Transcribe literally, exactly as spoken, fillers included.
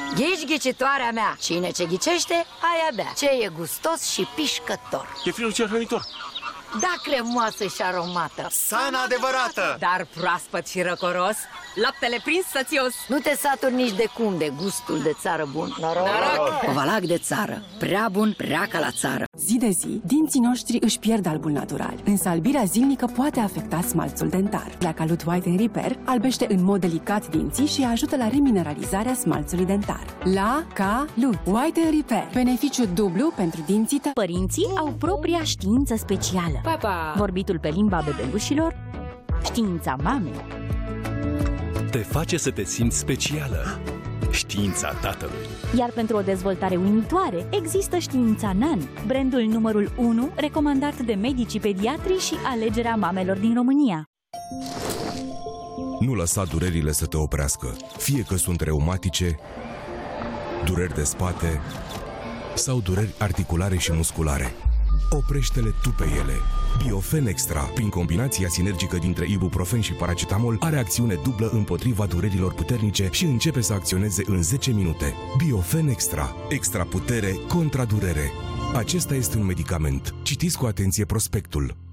Ghici, ghicitoarea mea. Cine ce ghicește, aia bea. Ce e gustos și pișcător. E friul cel hrănitor. Da, cremoasă și aromată. Sana adevărată. Dar proaspăt și răcoros. Laptele prins sățios. Nu te saturi nici de cum de gustul de țară bun. Noroc! Noroc. Covalac de țară. Prea bun, prea ca la țară. Zi de zi, dinții noștri își pierd albul natural, însă albirea zilnică poate afecta smalțul dentar. Lacalut White and Repair albește în mod delicat dinții și ajută la remineralizarea smalțului dentar. Lacalut White and Repair. Beneficiu dublu pentru dinții tăi. Părinții au propria știință specială. Papa. Vorbitul pe limba bebelușilor, știința mamei. Te face să te simți specială. Știința tatălui. Iar pentru o dezvoltare uimitoare, există știința NAN, brandul numărul unu recomandat de medicii pediatri și alegerea mamelor din România. Nu lăsa durerile să te oprească, fie că sunt reumatice, dureri de spate sau dureri articulare și musculare. Oprește-le tu pe ele. Biofen Extra, prin combinația sinergică dintre ibuprofen și paracetamol, are acțiune dublă împotriva durerilor puternice și începe să acționeze în zece minute. Biofen Extra. Extra putere contra durere. Acesta este un medicament. Citiți cu atenție prospectul.